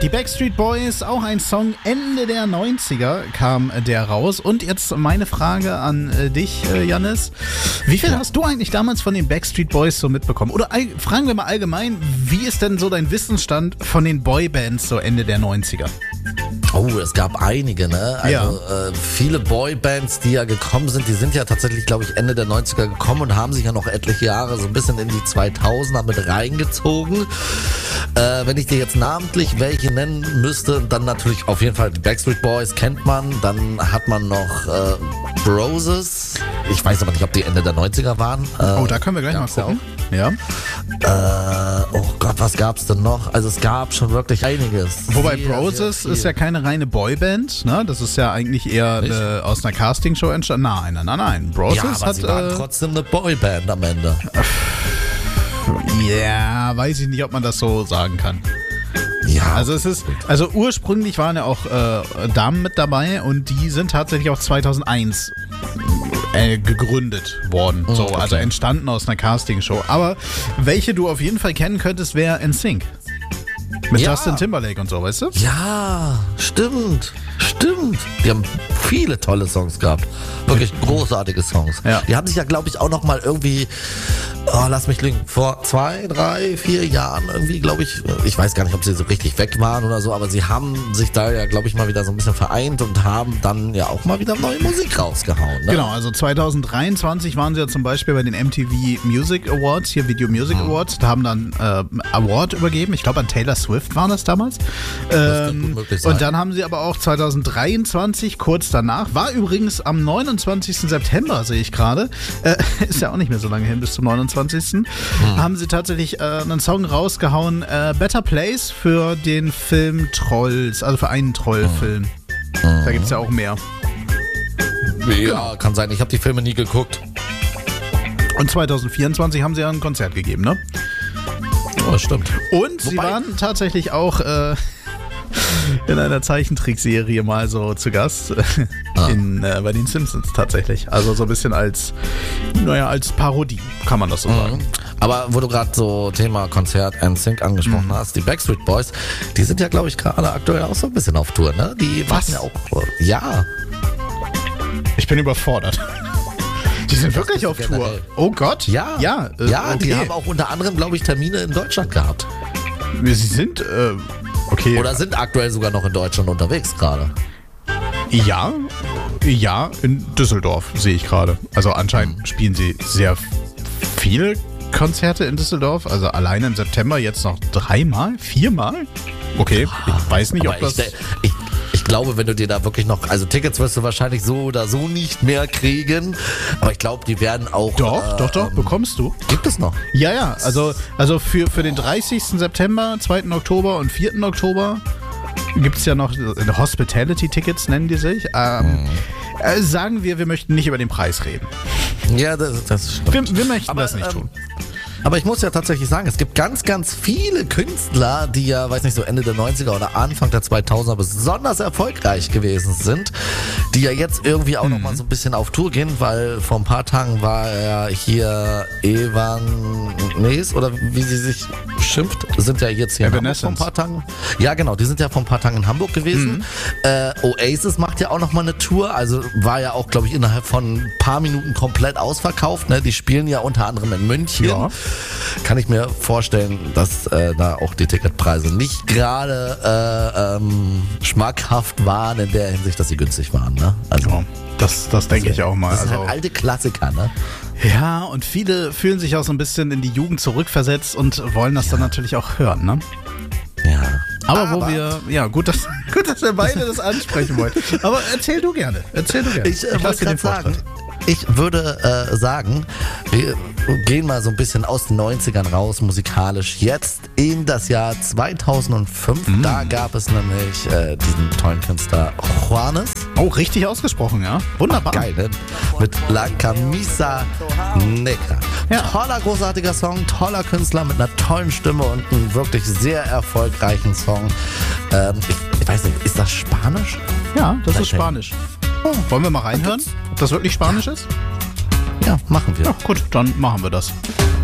Die Backstreet Boys, auch ein Song Ende der 90er kam der raus. Und jetzt meine Frage an dich, Jannis. Wie viel hast du eigentlich damals von den Backstreet Boys so mitbekommen? Oder fragen wir mal allgemein, wie ist denn so dein Wissensstand von den Boybands so Ende der 90er? Oh, es gab einige, ne? Also viele Boybands, die ja gekommen sind, die sind ja tatsächlich, glaube ich, Ende der 90er gekommen und haben sich ja noch etliche Jahre so ein bisschen in die 2000er mit reingezogen. Wenn ich dir jetzt namentlich welche nennen müsste, dann natürlich auf jeden Fall die Backstreet Boys kennt man. Dann hat man noch Broses. Ich weiß aber nicht, ob die Ende der 90er waren. Da können wir gleich mal gucken. Ja. Oh Gott, was gab's denn noch? Also es gab schon wirklich einiges. Wobei Broses ist ja keine reine Boyband, ne? Das ist ja eigentlich eher aus einer Castingshow entstanden. Nein. Broses ja, aber sie waren trotzdem eine Boyband am Ende. Ja, weiß ich nicht, ob man das so sagen kann. Ja. Also ursprünglich waren ja auch Damen mit dabei und die sind tatsächlich auch 2001 gegründet worden. So, okay. Also entstanden aus einer Castingshow. Aber welche du auf jeden Fall kennen könntest, wäre NSYNC. Mit Justin Timberlake und so, weißt du? Ja, stimmt. Die haben viele tolle Songs gehabt. Wirklich großartige Songs. Ja. Die haben sich ja, glaube ich, auch noch mal irgendwie, lass mich lügen, vor 2, 3, 4 Jahren irgendwie, glaube ich weiß gar nicht, ob sie so richtig weg waren oder so, aber sie haben sich da ja, glaube ich, mal wieder so ein bisschen vereint und haben dann ja auch mal wieder neue Musik rausgehauen. Ne? Genau, also 2023 waren sie ja zum Beispiel bei den MTV Music Awards, hier Video Music Awards, da haben dann Award übergeben, ich glaube an Taylor Swift war das damals. Das kann gut möglich sein. Und dann haben sie aber auch 2023, kurz danach, war übrigens am 29. September, sehe ich gerade, ist ja auch nicht mehr so lange hin, bis zum 29. Haben sie tatsächlich einen Song rausgehauen, Better Place für den Film Trolls, also für einen Trollfilm. Da gibt es ja auch mehr. Ja, kann sein, ich habe die Filme nie geguckt. Und 2024 haben sie ja ein Konzert gegeben, ne? Oh, stimmt. Und sie waren tatsächlich auch in einer Zeichentrickserie mal so zu Gast bei den Simpsons tatsächlich. Also so ein bisschen als Parodie, kann man das so sagen. Aber wo du gerade so Thema Konzert NSYNC angesprochen hast, die Backstreet Boys, die sind ja, glaube ich, gerade aktuell auch so ein bisschen auf Tour, ne? Die machen ja auch, ja. Ich bin überfordert. Die sind wirklich auf Tour. Oh Gott. Ja. Okay. Die haben auch unter anderem, glaube ich, Termine in Deutschland gehabt. Sie sind, okay. Oder sind aktuell sogar noch in Deutschland unterwegs gerade. Ja, in Düsseldorf sehe ich gerade. Also anscheinend spielen sie sehr viele Konzerte in Düsseldorf. Also alleine im September jetzt noch 3-mal, 4-mal. Okay, ich weiß nicht, aber ob das... Ich glaube, wenn du dir da wirklich noch, also Tickets wirst du wahrscheinlich so oder so nicht mehr kriegen, aber ich glaube, die werden auch... Doch, bekommst du. Gibt es noch? Ja, also für den 30. September, 2. Oktober und 4. Oktober gibt es ja noch Hospitality-Tickets, nennen die sich. Sagen wir möchten nicht über den Preis reden. Ja, das stimmt. Wir möchten das nicht tun. Aber ich muss ja tatsächlich sagen, es gibt ganz, ganz viele Künstler, die ja, weiß nicht, so Ende der 90er oder Anfang der 2000er besonders erfolgreich gewesen sind, die ja jetzt irgendwie auch nochmal so ein bisschen auf Tour gehen, weil vor ein paar Tagen war ja hier Evanescence oder wie sie sich schimpft, sind ja jetzt hier in Hamburg vor ein paar Tagen. Ja, genau, die sind ja vor ein paar Tagen in Hamburg gewesen. Oasis macht ja auch nochmal eine Tour, also war ja auch, glaube ich, innerhalb von ein paar Minuten komplett ausverkauft. Ne? Die spielen ja unter anderem in München. Ja. Kann ich mir vorstellen, dass da auch die Ticketpreise nicht gerade schmackhaft waren in der Hinsicht, dass sie günstig waren. Ne? Also, ja, das denke ich auch mal. Das sind halt alte Klassiker, ne? Ja, und viele fühlen sich auch so ein bisschen in die Jugend zurückversetzt und wollen das dann natürlich auch hören, ne? Ja. Aber gut, dass wir beide das ansprechen wollten. Aber erzähl du gerne. Ich wollte gerade sagen, ich würde sagen, wir gehen mal so ein bisschen aus den 90ern raus, musikalisch, jetzt in das Jahr 2005. Da gab es nämlich diesen tollen Künstler Juanes. Oh, richtig ausgesprochen, ja. Wunderbar. Geil, ne? Mit La Camisa Negra. Ja. Toller, großartiger Song, toller Künstler mit einer tollen Stimme und einem wirklich sehr erfolgreichen Song. Ich weiß nicht, ist das Spanisch? Ja, das ist Spanisch. Oh, wollen wir mal reinhören, ob das wirklich Spanisch ist? Ja, machen wir. Ja, gut, dann machen wir das.